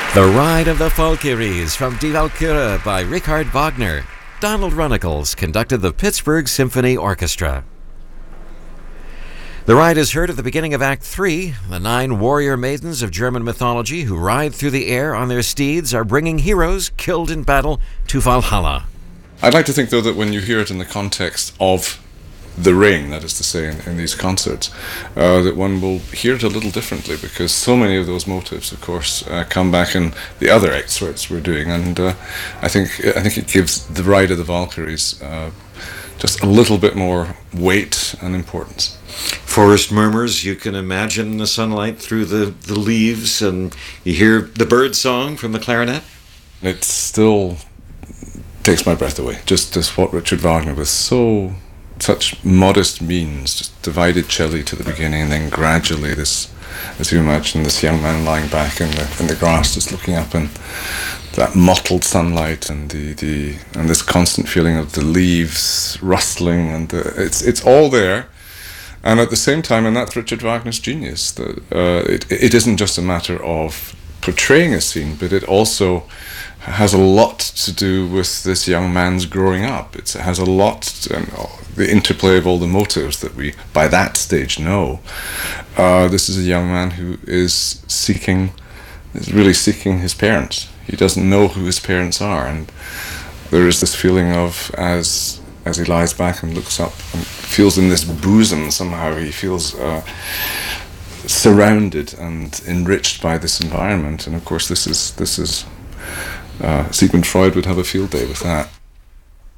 The Ride of the Valkyries from Die Walküre by Richard Wagner. Donald Runnicles conducted the Pittsburgh Symphony Orchestra. The ride is heard at the beginning of Act 3. The 9 warrior maidens of German mythology who ride through the air on their steeds are bringing heroes killed in battle to Valhalla. I'd like to think, though, that when you hear it in the context of the Ring, that is to say, in these concerts, that one will hear it a little differently, because so many of those motives, of course, come back in the other excerpts we're doing, and I think it gives the Ride of the Valkyries just a little bit more weight and importance. Forest murmurs, you can imagine the sunlight through the leaves, and you hear the bird song from the clarinet. It still takes my breath away, just as what Richard Wagner with such modest means, just divided cello to the beginning, and then gradually this, as you imagine, this young man lying back in the grass, just looking up, and that mottled sunlight, and and this constant feeling of the leaves rustling, and it's all there. And at the same time, and that's Richard Wagner's genius, that it isn't just a matter of portraying a scene, but it also has a lot to do with this young man's growing up. It has a lot the interplay of all the motives that we, by that stage, know. This is a young man who is really seeking his parents. He doesn't know who his parents are, and there is this feeling of, as he lies back and looks up and feels in this bosom somehow, he feels surrounded and enriched by this environment. And of course this is Sigmund Freud would have a field day with that.